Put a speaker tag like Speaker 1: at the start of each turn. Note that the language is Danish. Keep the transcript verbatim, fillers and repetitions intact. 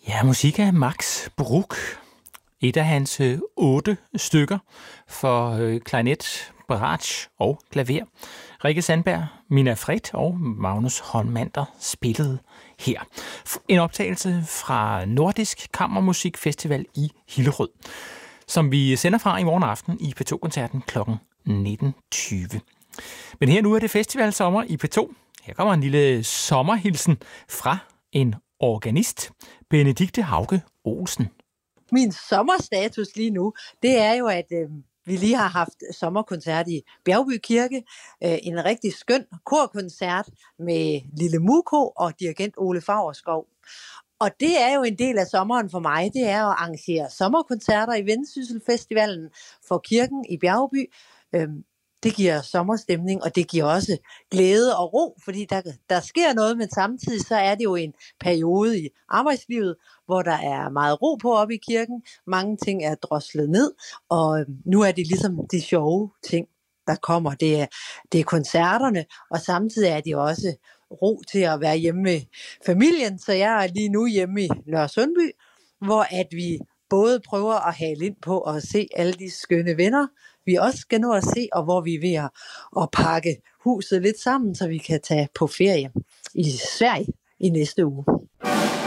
Speaker 1: Ja, musik af Max Bruch. Et af hans øh, otte stykker for øh, klarinet, bratsch og klaver. Rikke Sandberg, Mina Fred og Magnus Holmander spillede her. En optagelse fra Nordisk Kammermusikfestival i Hillerød, som vi sender fra i morgen aften i P to-koncerten kl. nitten tyve. Men her nu er det festivalsommer i P to. Her kommer en lille sommerhilsen fra en organist, Benedikte Hauge Olsen.
Speaker 2: Min sommerstatus lige nu, det er jo, at øh, vi lige har haft sommerkoncert i Bjergby Kirke. Øh, en rigtig skøn korkoncert med Lille Muko og dirigent Ole Favrskov. Og det er jo en del af sommeren for mig, det er at arrangere sommerkoncerter i Vendsyssel Festivalen for kirken i Bjergby. Øh, Det giver sommerstemning, og det giver også glæde og ro, fordi der, der sker noget, men samtidig så er det jo en periode i arbejdslivet, hvor der er meget ro på oppe i kirken. Mange ting er droslet ned, og nu er det ligesom de sjove ting, der kommer. Det er, det er koncerterne, og samtidig er det også ro til at være hjemme med familien. Så jeg er lige nu hjemme i Nørresundby, hvor at vi både prøver at hale ind på at se alle de skønne venner, vi også skal nå at se, og hvor vi er ved at, at pakke huset lidt sammen, så vi kan tage på ferie i Sverige i næste uge.